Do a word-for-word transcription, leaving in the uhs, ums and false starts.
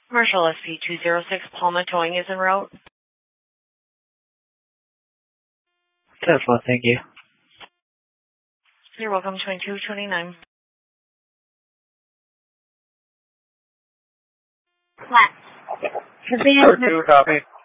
Commercial S P two zero six, Palma Towing is en route. That's well, thank you. You're welcome, twenty-two twenty-nine. Flat. Two, copy.